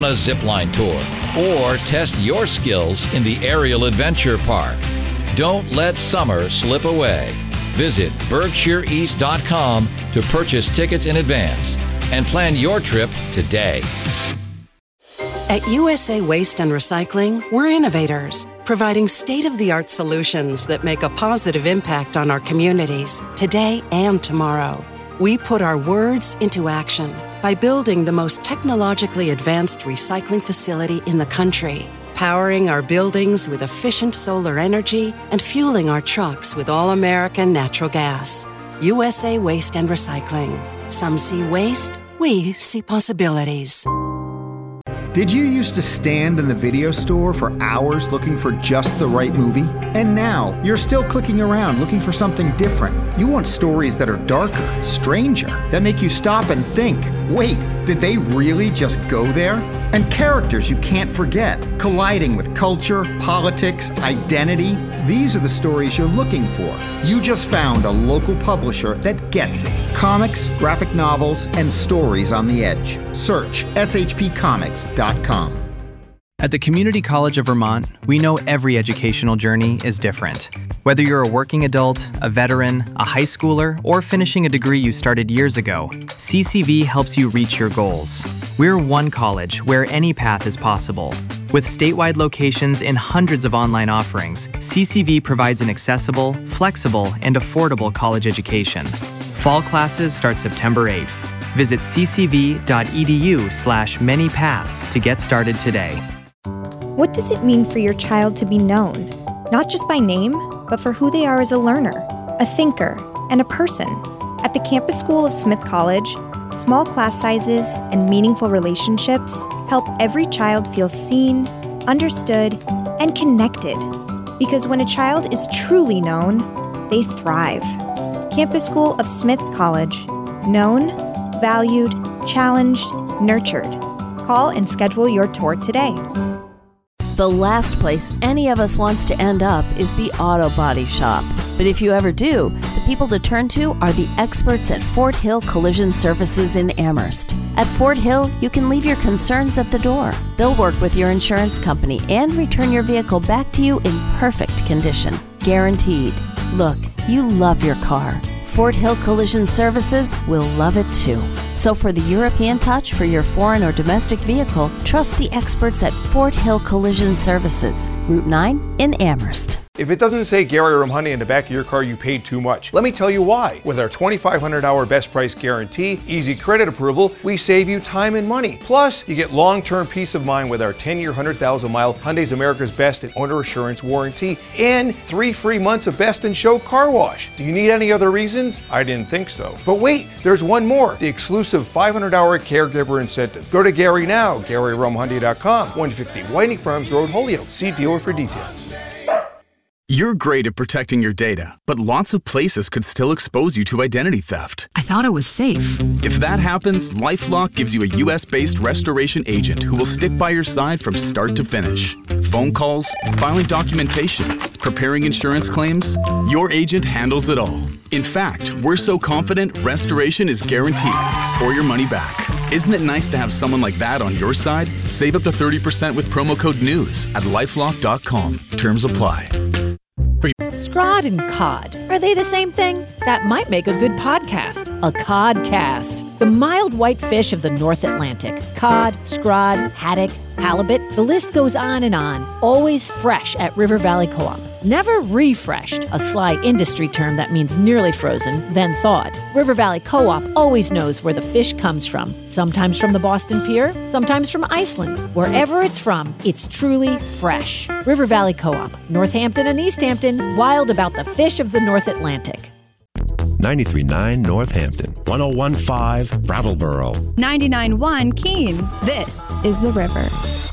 a zipline tour, or test your skills in the Aerial Adventure Park. Don't let summer slip away. Visit BerkshireEast.com to purchase tickets in advance and plan your trip today. At USA Waste and Recycling, we're innovators, providing state-of-the-art solutions that make a positive impact on our communities today and tomorrow. We put our words into action by building the most technologically advanced recycling facility in the country, powering our buildings with efficient solar energy and fueling our trucks with all-American natural gas. USA Waste and Recycling. Some see waste, we see possibilities. Did you used to stand in the video store for hours looking for just the right movie? And now, you're still clicking around looking for something different. You want stories that are darker, stranger, that make you stop and think, wait, did they really just go there? And characters you can't forget, colliding with culture, politics, identity. These are the stories you're looking for. You just found a local publisher that gets it. Comics, graphic novels, and stories on the edge. Search shpcomics.com. At the Community College of Vermont, we know every educational journey is different. Whether you're a working adult, a veteran, a high schooler, or finishing a degree you started years ago, CCV helps you reach your goals. We're one college where any path is possible. With statewide locations and hundreds of online offerings, CCV provides an accessible, flexible, and affordable college education. Fall classes start September 8th. Visit ccv.edu/manypaths to get started today. What does it mean for your child to be known, not just by name, but for who they are as a learner, a thinker, and a person? At the Campus School of Smith College, small class sizes and meaningful relationships help every child feel seen, understood, and connected. Because when a child is truly known, they thrive. Campus School of Smith College. Known, valued, challenged, nurtured. Call and schedule your tour today. The last place any of us wants to end up is the auto body shop. But if you ever do, the people to turn to are the experts at Fort Hill Collision Services in Amherst. At Fort Hill, you can leave your concerns at the door. They'll work with your insurance company and return your vehicle back to you in perfect condition. Guaranteed. Look, you love your car. Fort Hill Collision Services will love it too. So for the European touch for your foreign or domestic vehicle, trust the experts at Fort Hill Collision Services, Route 9 in Amherst. If it doesn't say Gary Rumhoney in the back of your car, you paid too much. Let me tell you why. With our 2,500-hour best price guarantee, easy credit approval, we save you time and money. Plus, you get long-term peace of mind with our 10-year, 100,000-mile Hyundai's America's Best and Owner Assurance warranty and 3 free months of Best in Show car wash. Do you need any other reasons? I didn't think so. But wait, there's one more. The exclusive 500-hour caregiver incentive. Go to Gary now, GaryRumhoney.com, 150 Whiting Farms Road, Holyoke. See dealer for details. You're great at protecting your data, but lots of places could still expose you to identity theft. I thought it was safe. If that happens, LifeLock gives you a US-based restoration agent who will stick by your side from start to finish. Phone calls, filing documentation, preparing insurance claims, your agent handles it all. In fact, we're so confident restoration is guaranteed or your money back. Isn't it nice to have someone like that on your side? Save up to 30% with promo code NEWS at LifeLock.com. Terms apply. Scrod and cod. Are they the same thing? That might make a good podcast. A codcast. The mild white fish of the North Atlantic. Cod, scrod, haddock, halibut. The list goes on and on. Always fresh at River Valley Co-op. Never refreshed, a sly industry term that means nearly frozen, then thawed. River Valley Co-op always knows where the fish comes from. Sometimes from the Boston Pier, sometimes from Iceland. Wherever it's from, it's truly fresh. River Valley Co-op, Northampton and East Hampton, wild about the fish of the North Atlantic. 93.9 Northampton, 101.5 Brattleboro, 99.1 Keene. This is The River.